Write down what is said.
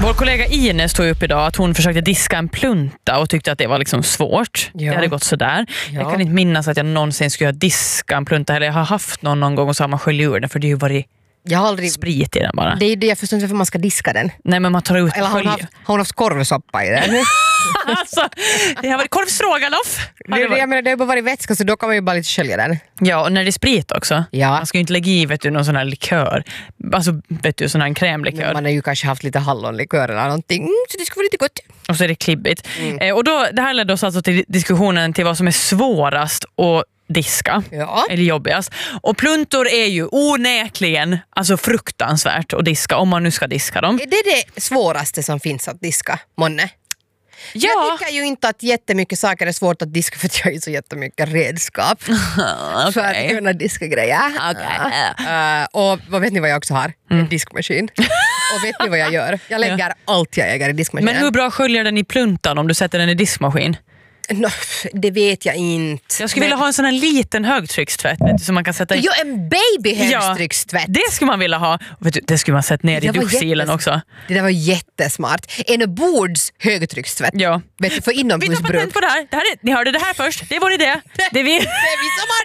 Vår kollega Ines tog upp idag att hon försökte diska en plunta och tyckte att det var liksom svårt. Ja. Det hade gått sådär. Ja. Jag kan inte minnas att jag någonsin skulle diska en plunta. Eller jag har haft någon gång och så har man skölj ur den, för det har ju varit sprit i den bara. Det är det jag förstår inte varför man ska diska den. Nej, men man tar ut eller har hon haft korvsoppa i den? Alltså, det har varit korvstroganoff. Jag menar, det har bara varit vätska, så då kan man ju bara lite skölja den. Ja, och när det är sprit också. Ja. Man ska ju inte lägga i, vet du, någon sån här likör. Alltså, vet du, sån här krämlikör. Men man har ju kanske haft lite hallonlikör eller någonting. Så det ska vara lite gott. Och så är det klibbigt. Och då, det här ledde oss alltså till diskussionen till vad som är svårast att diska, eller jobbigast. Och pluntor är ju onekligen alltså fruktansvärt att diska, om man nu ska diska dem. Är det svåraste som finns att diska, Monne? Ja. Jag tycker ju inte att jättemycket saker är svårt att diska, för att jag har ju så jättemycket redskap för att kunna diska grejer. Och vad vet ni vad jag också har? En diskmaskin. Och vet ni vad jag gör? Jag lägger allt jag äger i diskmaskinen. Men hur bra sköljer den i pluntan om du sätter den i diskmaskin? No, det vet jag inte. Jag skulle vilja ha en sån här liten högtryckstvätt, vet du, som man kan sätta i. Jo, en baby-högtryckstvätt. Ja, det skulle man vilja ha. Vet du, det skulle man sätta ner i duschsilen också. Det där var jättesmart. En bords högtryckstvätt. Ja. Vet du, för inomhusbruk. Vi tar patent på det här. Ni hörde det här först. Det är vår idé. Det är vi som har